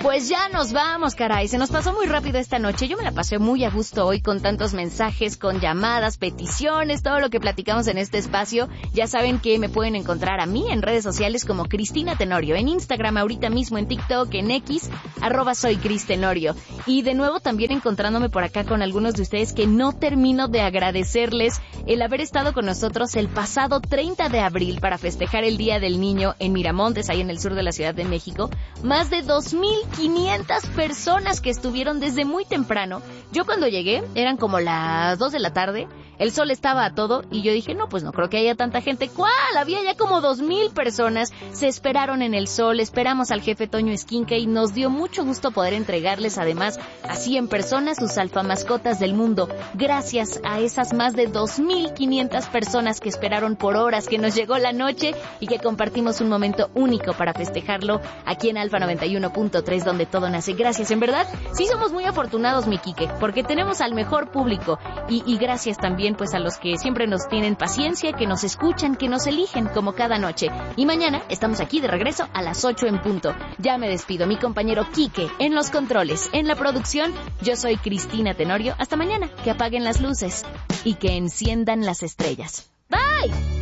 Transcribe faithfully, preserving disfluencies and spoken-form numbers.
Pues ya nos vamos, caray. Se nos pasó muy rápido esta noche. Yo me la pasé muy a gusto hoy con tantos mensajes, con llamadas, peticiones, todo lo que platicamos en este espacio. Ya saben que me pueden encontrar a mí en redes sociales como Cristina Tenorio. En Instagram, ahorita mismo, en TikTok, en X, arroba soy Cris Tenorio. Y de nuevo también encontrándome por acá con algunos de ustedes que no termino de agradecerles el haber estado con nosotros el pasado treinta de abril para festejar el Día del Niño en Miramontes, ahí en el sur de la Ciudad de México. Más de dos mil quinientas personas que estuvieron desde muy temprano. Yo cuando llegué eran como las dos de la tarde, el sol estaba a todo y yo dije, no, pues no creo que haya tanta gente. ¿Cuál? Había ya como dos mil personas, se esperaron en el sol, esperamos al jefe Toño Esquinca y nos dio mucho gusto poder entregarles además a cien personas sus alfamascotas del mundo. Gracias a esas más de dos mil quinientas personas que esperaron por horas que nos llegó la noche y que compartimos un momento único para festejarlo aquí en Alfa noventa y uno punto tres, donde todo nace. Gracias, en verdad, sí somos muy afortunados, mi Quique, porque tenemos al mejor público y, y gracias también pues a los que siempre nos tienen paciencia, que nos escuchan, que nos eligen como cada noche. Y mañana estamos aquí de regreso a las ocho en punto. Ya me despido, mi compañero Quique en los controles, en la producción. Yo soy Cristina Tenorio. Hasta mañana, que apaguen las luces y que enciendan las estrellas. Bye.